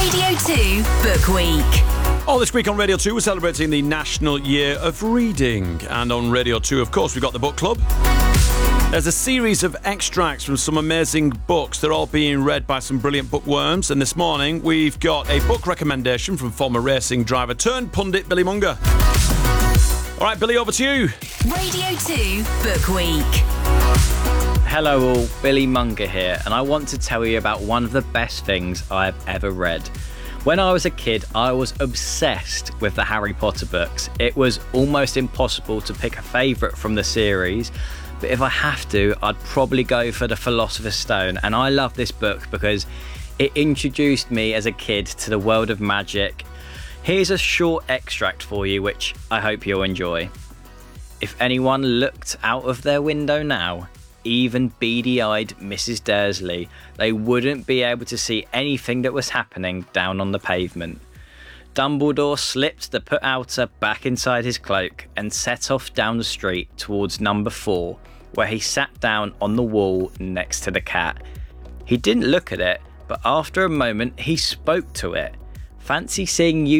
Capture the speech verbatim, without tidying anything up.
Radio two Book Week. Oh, this week on Radio two, we're celebrating the National Year of Reading. And on Radio two, of course, we've got the Book Club. There's a series of extracts from some amazing books. They're all being read by some brilliant bookworms. And this morning, we've got a book recommendation from former racing driver turned pundit Billy Munger. All right, Billy, over to you. Radio two Book Week. Hello all, Billy Munger here, and I want to tell you about one of the best things I've ever read. When I was a kid, I was obsessed with the Harry Potter books. It was almost impossible to pick a favourite from the series, but if I have to, I'd probably go for the Philosopher's Stone, and I love this book because it introduced me as a kid to the world of magic. Here's a short extract for you, which I hope you'll enjoy. If anyone looked out of their window now, even beady-eyed Missus Dursley, they wouldn't be able to see anything that was happening down on the pavement. Dumbledore slipped the put-outer back inside his cloak and set off down the street towards number four, where he sat down on the wall next to the cat. He didn't look at it, but after a moment he spoke to it. Fancy seeing you